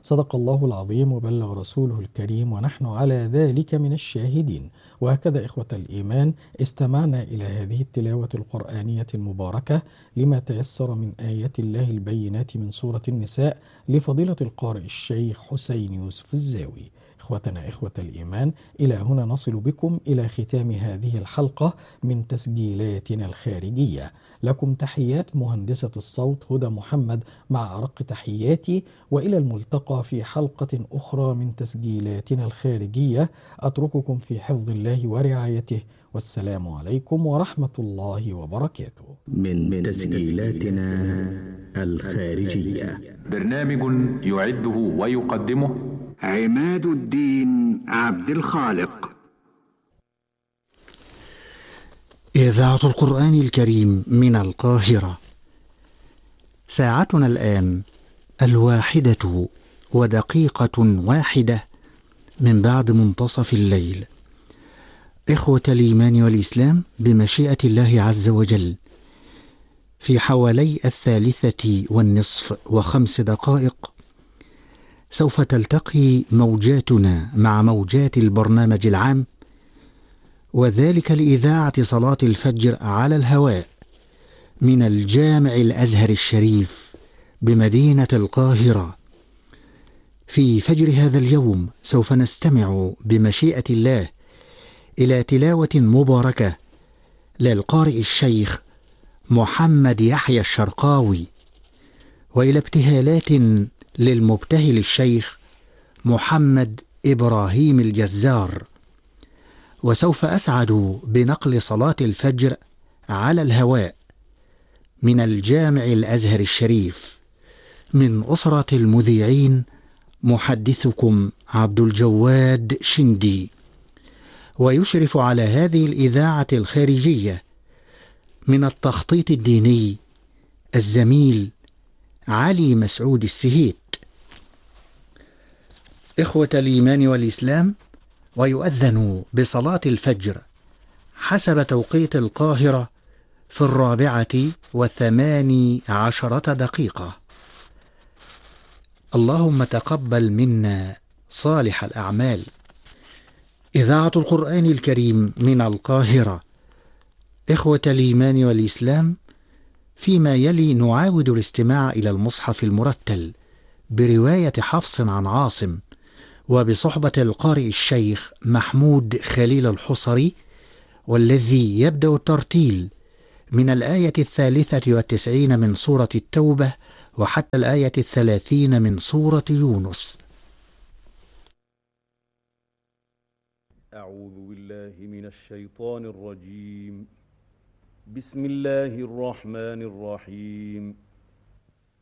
صدق الله العظيم وبلغ رسوله الكريم ونحن على ذلك من الشاهدين. وهكذا إخوة الإيمان استمعنا إلى هذه التلاوة القرآنية المباركة لما تيسر من آيات الله البينات من سورة النساء لفضيلة القارئ الشيخ حسين يوسف الزاوي. إخوتنا إخوة الإيمان، إلى هنا نصل بكم إلى ختام هذه الحلقة من تسجيلاتنا الخارجية. لكم تحيات مهندسة الصوت هدى محمد مع أرق تحياتي، وإلى الملتقى في حلقة أخرى من تسجيلاتنا الخارجية. أترككم في حفظ الله ورعايته، والسلام عليكم ورحمة الله وبركاته. من تسجيلاتنا الخارجية، برنامج يعده ويقدمه عماد الدين عبد الخالق. إذاعة القرآن الكريم من القاهرة. ساعتنا الآن 1:01 من بعد منتصف الليل. إخوة الإيمان والإسلام، بمشيئة الله عز وجل في حوالي 3:05 سوف تلتقي موجاتنا مع موجات البرنامج العام، وذلك لإذاعة صلاة الفجر على الهواء من الجامع الأزهر الشريف بمدينة القاهرة. في فجر هذا اليوم سوف نستمع بمشيئة الله إلى تلاوة مباركة للقارئ الشيخ محمد يحيى الشرقاوي، وإلى ابتهالات للمبتهل الشيخ محمد إبراهيم الجزار. وسوف أسعد بنقل صلاة الفجر على الهواء من الجامع الأزهر الشريف من أسرة المذيعين، محدثكم عبد الجواد شندي. ويشرف على هذه الإذاعة الخارجية من التخطيط الديني الزميل علي مسعود السهيت. إخوة الإيمان والإسلام، ويؤذن بصلاة الفجر حسب توقيت القاهرة في 4:18. اللهم تقبل منا صالح الأعمال. إذاعة القرآن الكريم من القاهرة. إخوة الإيمان والإسلام، فيما يلي نعاود الاستماع إلى المصحف المرتل برواية حفص عن عاصم، وبصحبة القارئ الشيخ محمود خليل الحصري، والذي يبدأ الترتيل من الآية 93 من سورة التوبة وحتى الآية 30 من سورة يونس. أعوذ بالله من الشيطان الرجيم. بسم الله الرحمن الرحيم.